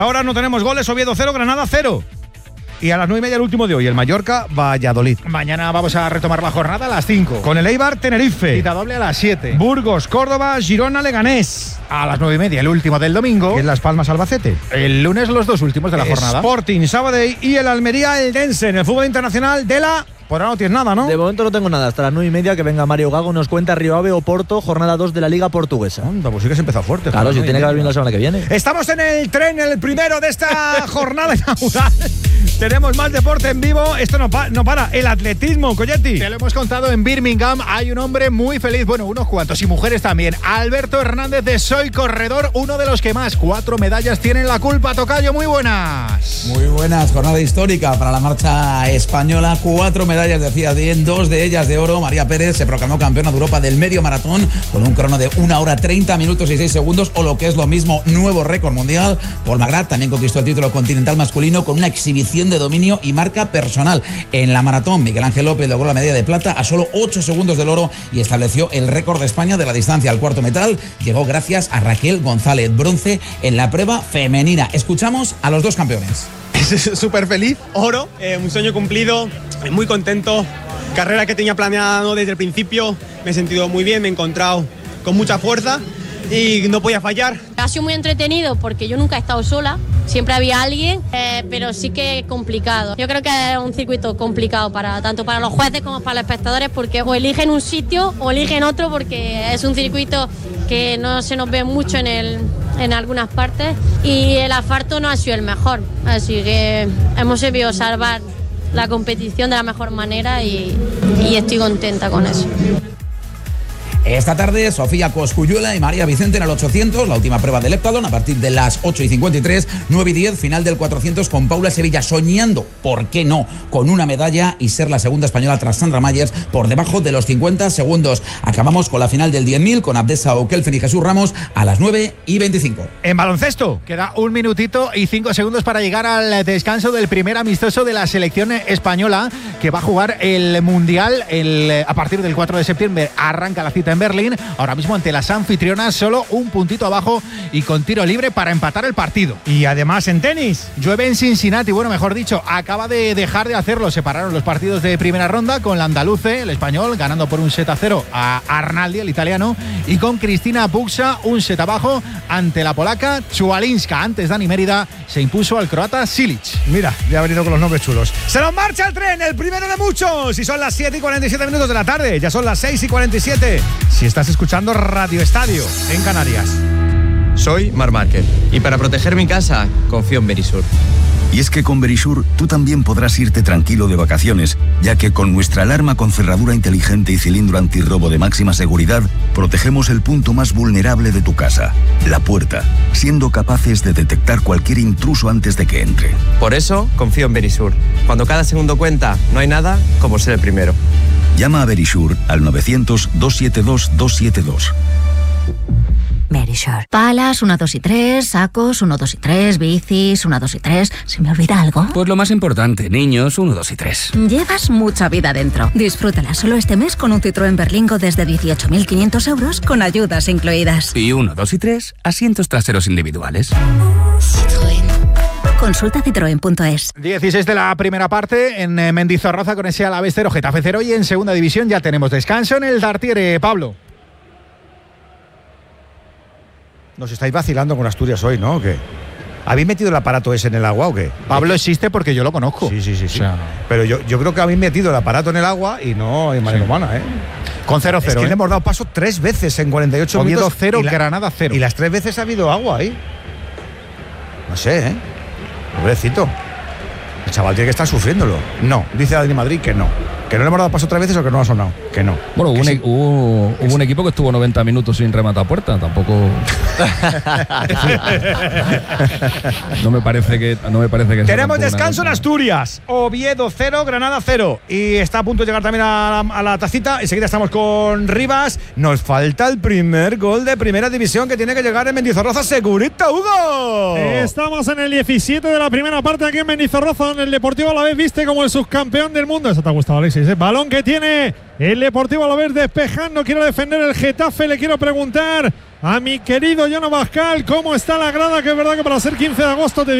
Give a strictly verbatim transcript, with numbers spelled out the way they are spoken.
Ahora no tenemos goles, Oviedo cero, Granada cero. Y a las nueve y media el último de hoy, el Mallorca, Valladolid. Mañana vamos a retomar la jornada a las cinco. Con el Eibar, Tenerife. Cita doble a las siete. Burgos, Córdoba, Girona, Leganés. A las nueve y media, el último del domingo. ¿Y en Las Palmas, Albacete? El lunes, los dos últimos de la jornada. Sporting, Sabadell y el Almería, Eldense. En el fútbol internacional de la... Por ahora no tienes nada, ¿no? De momento no tengo nada. Hasta las nueve y media que venga Mario Gago, nos cuenta Río Ave Oporto, jornada dos de la Liga Portuguesa. Anda, pues sí que se empezó fuerte. Claro, si tiene que haber bien la semana que viene. Estamos en el tren, el primero de esta jornada inaugural. Tenemos más deporte en vivo. Esto no, pa- no para. El atletismo, Colletti. Te lo hemos contado en Birmingham. Hay un hombre muy feliz. Bueno, unos cuantos. Y mujeres también. Alberto Hernández de Soy Corredor. Uno de los que más. Cuatro medallas tienen la culpa. Tocayo, muy buenas. Muy buenas. Jornada histórica para la marcha española. Cuatro medallas, decía bien. Dos de ellas de oro. María Pérez se proclamó campeona de Europa del medio maratón con un crono de una hora treinta minutos y seis segundos. O lo que es lo mismo, nuevo récord mundial. Paul Magrat también conquistó el título continental masculino con una exhibición de dominio y marca personal. En la maratón, Miguel Ángel López logró la medalla de plata a solo ocho segundos del oro y estableció el récord de España de la distancia. Al cuarto metal llegó gracias a Raquel González. Bronce en la prueba femenina. Escuchamos a los dos campeones. Súper feliz, oro, eh, un sueño cumplido, muy contento. Carrera que tenía planeado desde el principio, me he sentido muy bien, me he encontrado con mucha fuerza y no podía fallar. Ha sido muy entretenido porque yo nunca he estado sola, siempre había alguien, eh, pero sí que complicado. Yo creo que es un circuito complicado para tanto para los jueces como para los espectadores porque o eligen un sitio o eligen otro porque es un circuito que no se nos ve mucho en, el, en algunas partes y el asfalto no ha sido el mejor, así que hemos sabido salvar la competición de la mejor manera y, y estoy contenta con eso. Esta tarde, Sofía Cosculluela y María Vicente en el ochocientos, la última prueba del heptatlón, a partir de las ocho y cincuenta y tres, nueve y diez, final del cuatrocientos con Paula Sevilla, soñando, ¿por qué no?, con una medalla y ser la segunda española tras Sandra Myers por debajo de los cincuenta segundos. Acabamos con la final del diez mil, con Abdesa Okelfen y Jesús Ramos a las nueve y veinticinco. En baloncesto. Queda un minutito y cinco segundos para llegar al descanso del primer amistoso de la selección española que va a jugar el Mundial el, a partir del cuatro de septiembre. Arranca la cita en Berlín, ahora mismo ante las anfitrionas, solo un puntito abajo y con tiro libre para empatar el partido. Y además en tenis. Llueve en Cincinnati, bueno, mejor dicho, acaba de dejar de hacerlo. Separaron los partidos de primera ronda con la andaluce, el español, ganando por un set a cero a Arnaldi, el italiano, y con Cristina Buxa, un set abajo ante la polaca Chualinska. Antes Dani Mérida se impuso al croata Silic. Mira, ya ha venido con los nombres chulos. Se nos marcha el tren, el primero de muchos. Y son las siete y cuarenta y siete minutos de la tarde. Ya son las seis y cuarenta y siete. Si estás escuchando Radio Estadio en Canarias. Soy Marc Márquez y para proteger mi casa confío en Verisur. Y es que con Verisur tú también podrás irte tranquilo de vacaciones, ya que con nuestra alarma con cerradura inteligente y cilindro antirrobo de máxima seguridad, protegemos el punto más vulnerable de tu casa, la puerta, siendo capaces de detectar cualquier intruso antes de que entre. Por eso confío en Verisur. Cuando cada segundo cuenta, no hay nada como ser el primero. Llama a Verisur al novecientos, doscientos setenta y dos, doscientos setenta y dos. Verisur. Palas, uno, dos y tres, sacos, uno, dos y tres, bicis, uno, dos y tres. ¿Se me olvida algo? Pues lo más importante, niños, uno, dos y tres. Llevas mucha vida dentro. Disfrútala solo este mes con un Citroën Berlingo desde dieciocho mil quinientos euros con ayudas incluidas. Y uno, dos y tres, asientos traseros individuales. Citroën. Consulta citroen punto es. dieciséis de la primera parte en Mendizorroza con ese Alavés cero, Getafe cero, y en segunda división ya tenemos descanso en el Dartiere. Pablo. Nos estáis vacilando con Asturias hoy, ¿no? ¿O qué? ¿Habéis metido el aparato ese en el agua o qué? Pablo existe porque yo lo conozco. Sí, sí, sí. sí. O sea, pero yo, yo creo que habéis metido el aparato en el agua y no hay manera humana, ¿eh? Con cero cero. Es que ¿eh? le hemos dado paso tres veces en cuarenta y ocho Oviedo minutos. cero, y la, Granada cero. Y las tres veces ha habido agua ahí. No sé, ¿eh? Pobrecito. El chaval tiene que estar sufriéndolo. No, dice Adri Madrid que no. Que no le hemos dado paso tres veces o que no ha sonado. Que no. Bueno, hubo, sí. un, hubo, hubo un equipo que estuvo noventa minutos sin rematar puerta. Tampoco. no me parece que. No me parece que Tenemos descanso en Asturias. Oviedo cero, Granada cero. Y está a punto de llegar también a la, a la tacita. Enseguida estamos con Rivas. Nos falta el primer gol de primera división que tiene que llegar en Mendizorroza. Segurita, Hugo. Estamos en el diecisiete de la primera parte aquí en Mendizorroza, donde el Deportivo Alavés viste como el subcampeón del mundo. Eso te ha gustado, Alexis. ¿eh? Balón que tiene el Deportivo Alavés despejando. Quiero defender el Getafe. Le quiero preguntar a mi querido Jono Bascal cómo está la grada, que es verdad que para ser quince de agosto te